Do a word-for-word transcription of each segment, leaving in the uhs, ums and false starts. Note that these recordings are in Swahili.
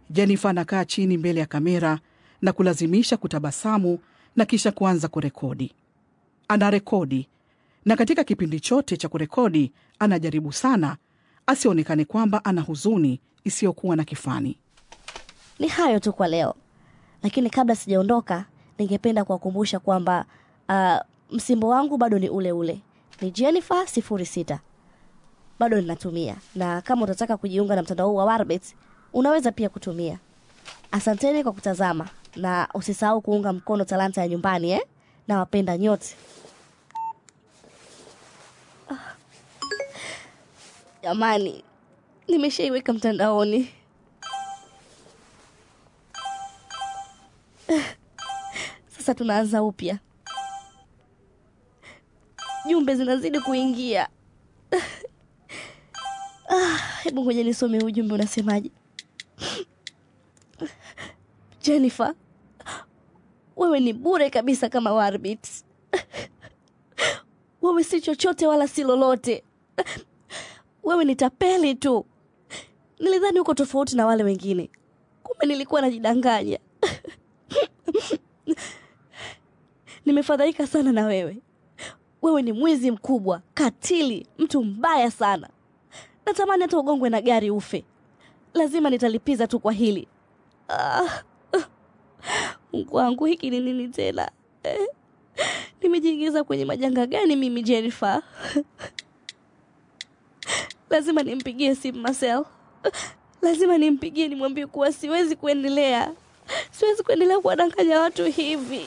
Jennifer anakaa chini mbele ya kamera na kulazimisha kutabasamu na kisha kuanza kurekodi. Anarekodi, na katika kipindi chote cha kurekodi anajaribu sana asionekane kwamba ana huzuni isiyokuwa na kifani. Ni hayo tu kwa leo. Lakini kabla sijaondoka, ningependa kuwakumbusha kwamba uh, msimbo wangu bado ni ule ule. Ni Jennifer sifuri sita. Bado ninatumia. Na kama utataka kujiunga na mtandao wa Warbit, unaweza pia kutumia. Asanteni kwa kutazama na usisahau kuunga mkono talanta ya nyumbani eh? Na wapenda nyote. Jamani, nimeshaiweka mtandaoni. Sasa tunaanza upya. Jumbe zinazidi kuingia. Ah, hebu ngoja nisome ujumbe unasemaje. Jennifer, wewe ni bure kabisa kama Warbit. Wewe si chochote wala si lolote. Wewe ni tapeli tu. Nilidhani uko tofauti na wale wengine. Kumbe nilikuwa najidanganya. Nimefadhaika sana na wewe. Wewe ni mwizi mkubwa, katili, mtu mbaya sana. Natamani hata ugongwe na gari ufe. Lazima nitalipiza tu kwa hili. Ah, Mungu wangu, hiki ni nini tena? Eh, nimejiingiza kwenye majanga gani mimi Jennifer? Lazima nimpigie simu Marcel. Lazima nimpigie nimwambie kuwa siwezi kuendelea. Siwezi kuendelea kuwadanganya watu hivi.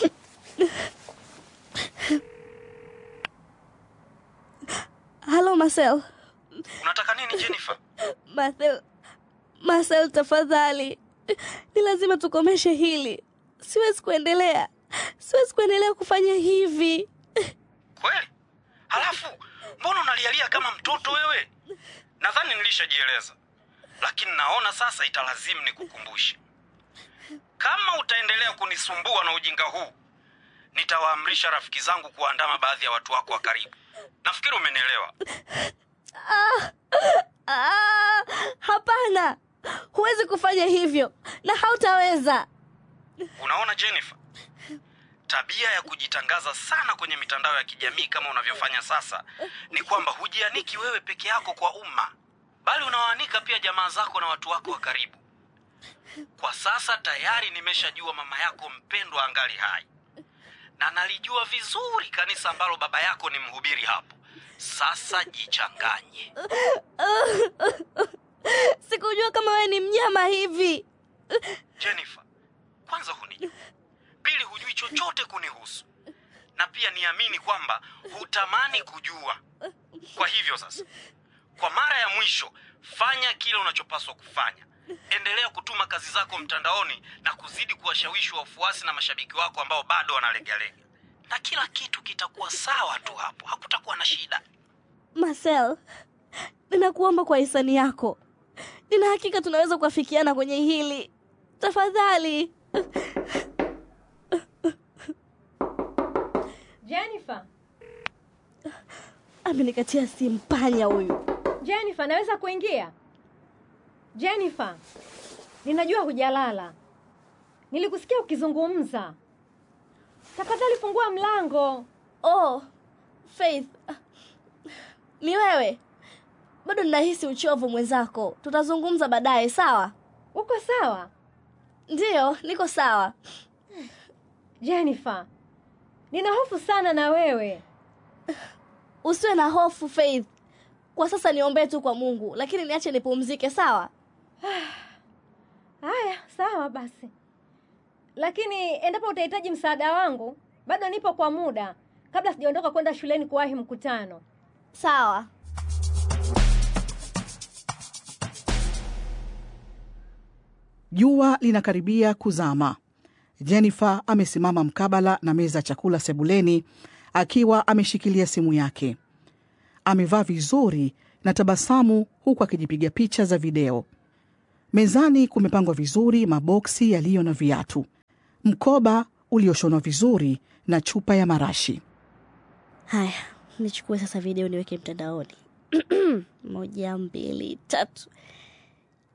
Hello Marcel. Unataka nini Jennifer? Marcel, Marcel tafadhali. Ni lazima tukomeshe hili. Siwezi kuendelea. Siwezi kuendelea kufanya hivi. Kweli? Halafu, mbona unalialia kama mtoto wewe? Nadhani nilishajieleza. Lakini naona sasa italazimu nikukumbushe. Kama utaendelea kunisumbua na ujinga huu, nitawaamrisha rafiki zangu kuandama baadhi ya watu wako wa karibu. Nafikiri umenielewa. Ah, ah, hapana. Huwezi kufanya hivyo na hautaweza. Unaona Jennifer? Tabia ya kujitangaza sana kwenye mitandao ya kijamii kama unavyofanya sasa ni kwamba hujianiki wewe peke yako kwa umma, bali unawaanika pia jamaa zako na watu wako wa karibu. Kwa sasa tayari nimeshajua mama yako mpendwa angali hai. Na nalijua vizuri kanisa ambalo baba yako ni mhubiri hapo. Sasa jichanganye. Sikujua kama wewe ni mnyama hivi. Jennifer, kwanza hunijua. Pili, hujui chochote kunihusu. Na pia niamini kwamba hutamani kujua. Kwa hivyo sasa, kwa mara ya mwisho, fanya kile unachopaswa kufanya. Endelea kutuma kazi zako mtandaoni na kuzidi kuwashawishi wafuasi na mashabiki wako ambao bado wanalegalega. Na kila kitu kitakuwa sawa tu hapo. Hakutakuwa na shida. Marcel, ninakuomba kwa hisani yako. Nina hakika tunaweza kuafikiana kwenye hili. Tafadhali. Jennifer. Amenikatia simu panya huyu. Jennifer, naweza kuingia? Jennifer, ninajua hujalala. Nilikusikia ukizungumza. Tafadhali fungua mlango. Oh, Faith. Ni wewe? Bado ninahisi uchovu mwenzako. Tutazungumza baadaye, sawa? Uko sawa? Ndiyo, niko sawa. Jennifer, nina hofu sana na wewe. Usiwe na hofu Faith. Kwa sasa niombe tu kwa Mungu, lakini niache nipumzike, sawa? Haya, sawa basi. Lakini endapo utahitaji msaada wangu, bado nipo kwa muda kabla sijaondoka kwenda shuleni kuwahi mkutano. Sawa. Jua linakaribia kuzama. Jennifer amesimama mkabala na meza chakula sebuleni akiwa ameshikilia simu yake. Amevaa vizuri na tabasamu huku akijipiga picha za video. Mezani kumepangwa vizuri maboksi yaliyo na viatu, mkoba ulioshonwa vizuri na chupa ya marashi. Haya, nichukue sasa video niweke mtandaoni. Moja, mbili, tatu.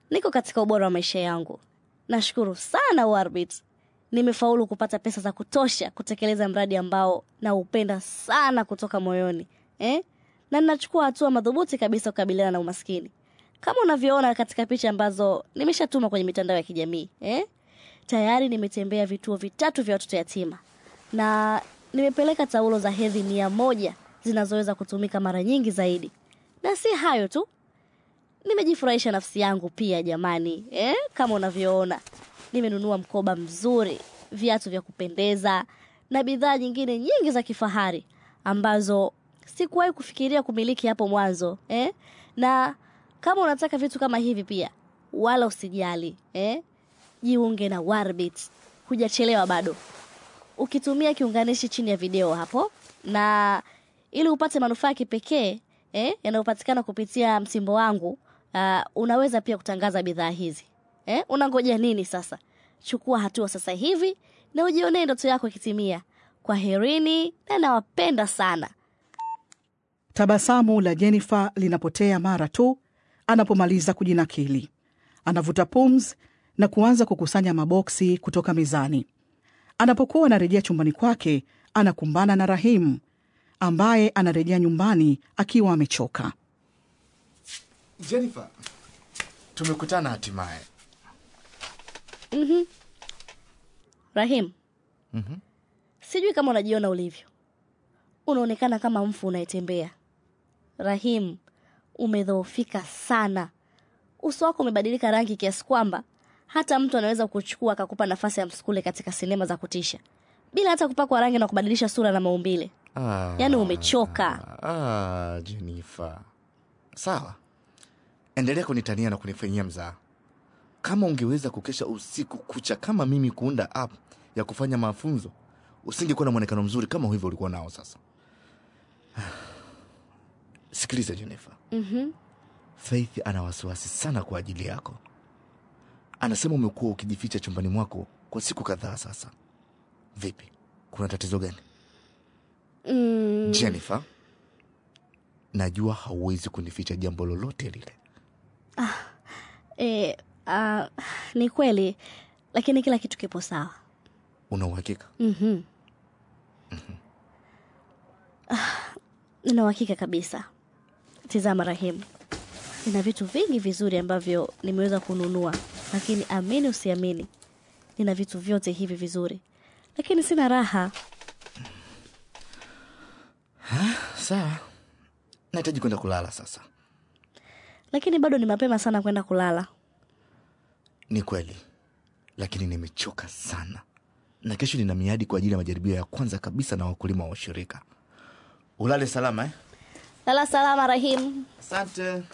niko katika ubora wa maisha yangu. Nashukuru sana Warbit. Nimefaulu kupata pesa za kutosha kutekeleza mradi ambao naupenda sana kutoka moyoni. Eh? Na ninachukua hatua madhubuti kabisa kukabiliana na umaskini. Kama unavyoona katika picha ambazo nimeshatuma kwenye mitandao ya kijamii, eh? Tayari nimetembea vituo vitatu vya watoto yatima. Na nimepeleka taulo za hedhi mia moja zinazoweza kutumika mara nyingi zaidi. Na si hayo tu. Nimejifurahisha nafsi yangu pia jamani, eh? Kama unavyoona. Nimenunua mkoba mzuri, viatu vya kupendeza na bidhaa nyingine nyingi za kifahari ambazo sikuwahi kufikiria kumiliki hapo mwanzo, eh? Na kama unataka vitu kama hivi pia, wala usijali, eh? Jiunge na Warbit. Hujachelewa bado. Ukitumia kiunganishi chini ya video hapo, na ili upate manufaa kipekee, eh, yanayopatikana kupitia msimbo wangu, uh, unaweza pia kutangaza bidhaa hizi. Eh, unangoja nini sasa? Chukua hatua sasa hivi na ujionee ndoto yako ikitimia. Kwaherini na nawapenda sana. Tabasamu la Jennifer linapotea mara tu anapomaliza kujinakili. Anavuta pumzi na kuanza kukusanya maboksi kutoka mezani. Anapokuwa anarejea chumbani kwake, anakumbana na Rahim ambaye anarejea nyumbani akiwa amechoka. Jennifer, tumekutana hatimaye. Mhm. Rahim. Mhm. Sijui kama unajiona ulivyo. Unaonekana kama mfu unayetembea. Rahim, umedhoofika sana. Uso wako umebadilika rangi kiasi kwamba hata mtu anaweza kuchukua akakupa nafasi ya msukule katika sinema za kutisha bila hata kupakwa rangi na kubadilisha sura na maumbile. Ah, yaani umechoka. Ah, Jennifer. Sawa. Endelea kunitania na kunifanyia mzaha. Kama ungeweza kukesha usiku kucha kama mimi kuunda app ya kufanya mafunzo, usingekuwa na muonekano mzuri kama hivyo ulikuwa nao sasa. Sikiliza Jennifer. Mhm. Faith ana wasiwasi sana kwa ajili yako. Anasema umekuwa ukijificha chumbani mwako kwa siku kadhaa sasa. Vipi? Kuna tatizo gani? Mm. Jennifer, najua hauwezi kunificha jambo lolote lile. Ah, eh, ah, ni kweli, lakini kila kitu kipo sawa. Una uhakika? Mhm. Mhm. Ah, nina uhakika kabisa. Tazama Rahim. Nina vitu vingi vizuri ambavyo nimeweza kununua, lakini amini usiamini, nina vitu vyote hivi vizuri, lakini sina raha. Ha, sawa. Nahitaji kwenda kulala sasa. Lakini bado ni mapema sana kwenda kulala. Ni kweli. Lakini nimechoka sana. Na kesho nina miadi kwa ajili ya majaribio ya kwanza kabisa na wakulima wa shirika. Ulale salama eh? Lala salama Rahim. Asante.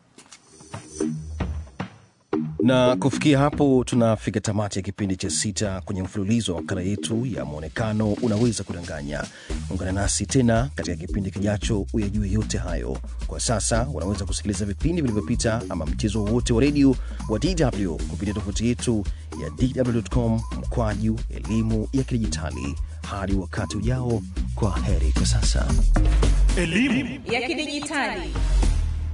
Na kufikia hapo tunafika tamati ya kipindi cha sita kwenye mfululizo wa makala yetu ya Muonekano Unaweza Kudanganya. Ungana nasi tena katika kipindi kijacho uyajue yote hayo. Kwa sasa unaweza kusikiliza vipindi vilivyopita ama mchezo wote wa radio wa D W kupitia tovuti yetu ya d w dot com mkwaju elimu ya kidijitali. Hadi wakati ujao, kwa heri kwa sasa. Elimu ya kidijitali.